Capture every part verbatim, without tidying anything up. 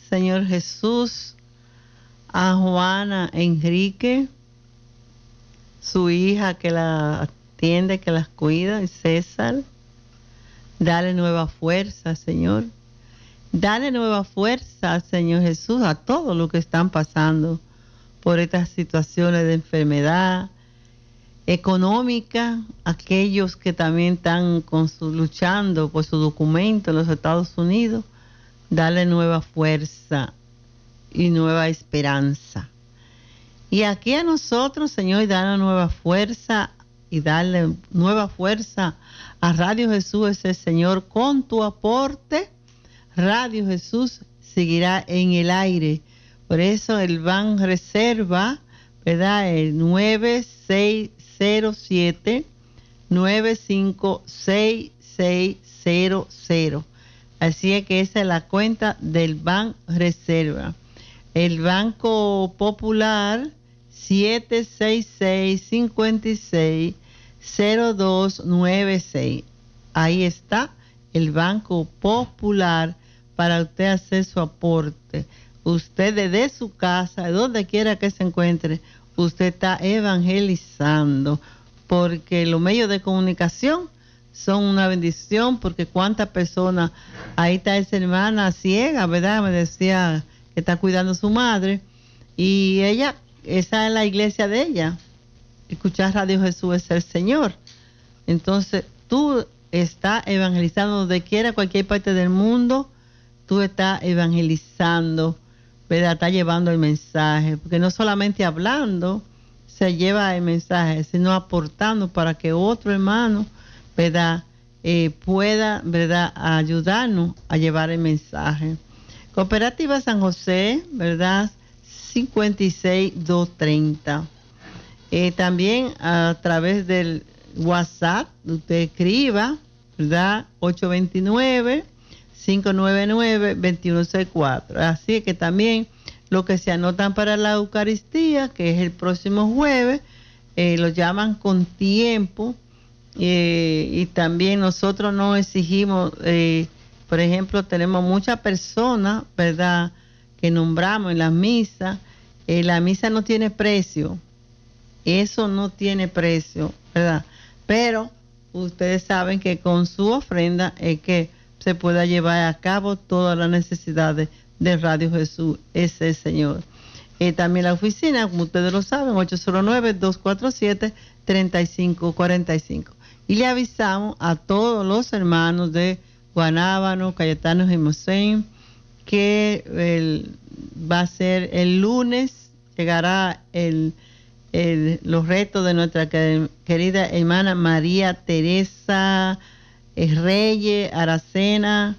Señor Jesús, a Juana Enrique, su hija que la atiende, que las cuida, y César. Dale nueva fuerza, Señor. Dale nueva fuerza, Señor Jesús, a todos los que están pasando por estas situaciones de enfermedad económica, aquellos que también están con su, luchando por su documento en los Estados Unidos. Dale nueva fuerza y nueva esperanza. Y aquí a nosotros, Señor, dale nueva fuerza y darle nueva fuerza a Radio Jesús, ese Señor, con tu aporte. Radio Jesús seguirá en el aire. Por eso el Ban Reserva, ¿verdad? El nueve seis cero siete nueve cinco seis seis cero cero. Así es que esa es la cuenta del Ban Reserva. El Banco Popular siete seis seis cinco seis cero dos nueve seis. Ahí está el Banco Popular para usted hacer su aporte. Usted desde su casa, de donde quiera que se encuentre, usted está evangelizando, porque los medios de comunicación son una bendición, porque cuántas personas, ahí está esa hermana ciega, ¿verdad? Me decía que está cuidando a su madre, y ella, esa es la iglesia de ella. Escuchar Radio Jesús es el Señor. Entonces, tú estás evangelizando donde quiera, cualquier parte del mundo, tú estás evangelizando, ¿verdad? Estás llevando el mensaje, porque no solamente hablando se lleva el mensaje, sino aportando para que otro hermano, ¿verdad? Eh, pueda, ¿verdad?, ayudarnos a llevar el mensaje. Cooperativa San José, ¿verdad? cincuenta y seis doscientos treinta. Eh, también a través del WhatsApp, usted escriba, ¿verdad? ocho dos nueve, cinco nueve nueve, dos uno seis cuatro. Así que también los que se anotan para la Eucaristía, que es el próximo jueves, eh, lo llaman con tiempo. Eh, y también nosotros no exigimos, eh, por ejemplo, tenemos muchas personas, ¿verdad?, que nombramos en las misas. Eh, la misa no tiene precio, eso no tiene precio, ¿verdad? Pero ustedes saben que con su ofrenda es que se pueda llevar a cabo todas las necesidades de Radio Jesús, ese Señor. Eh, también la oficina, como ustedes lo saben, ocho cero nueve, dos cuatro siete, tres cinco cuatro cinco. Y le avisamos a todos los hermanos de Guanábano, Cayetano y Mosén que el, va a ser el lunes, llegará el, el, los retos de nuestra querida hermana María Teresa Reyes Aracena.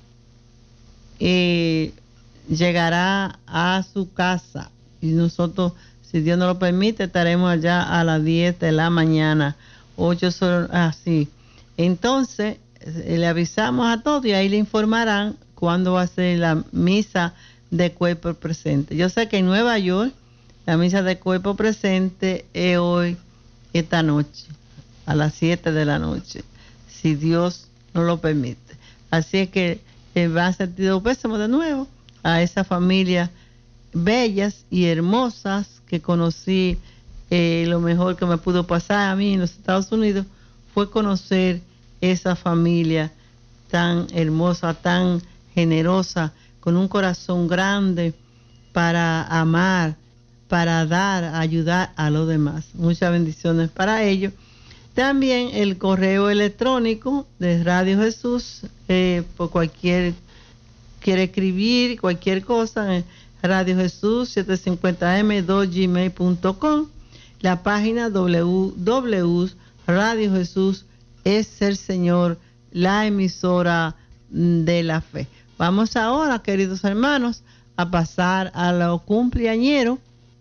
Eh, llegará a su casa y nosotros, si Dios nos lo permite, estaremos allá a las diez de la mañana. ocho son así. Entonces, le avisamos a todos y ahí le informarán cuándo va a ser la misa de cuerpo presente. Yo sé que en Nueva York la misa de cuerpo presente es hoy, esta noche, a las siete de la noche, si Dios nos lo permite. Así es que eh, va a sentido pésamo de nuevo a esa familia bellas y hermosas que conocí. Eh, lo mejor que me pudo pasar a mí en los Estados Unidos fue conocer esa familia tan hermosa, tan generosa, con un corazón grande para amar, para dar, ayudar a los demás. Muchas bendiciones para ellos. También el correo electrónico de Radio Jesús, eh, por cualquier, quiere escribir cualquier cosa, en Radio Jesús setecientos cincuenta eme dos gmail punto com. La página doble u doble u doble u punto Radio Jesús es el Señor, la emisora de la fe. Vamos ahora, queridos hermanos, a pasar a los cumpleañeros,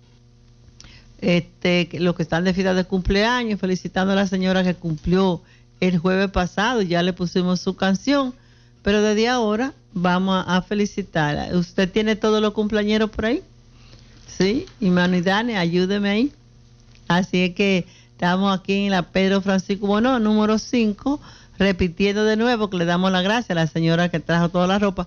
este, los que están de fiesta de cumpleaños, felicitando a la señora que cumplió el jueves pasado. Ya le pusimos su canción, pero desde ahora vamos a, a felicitarla. ¿Usted tiene todos los cumpleañeros por ahí? Sí, y Manu y Dani, ayúdeme ahí. Así es que estamos aquí en la Pedro Francisco Bono, número cinco, repitiendo de nuevo que le damos las gracias a la señora que trajo toda la ropa.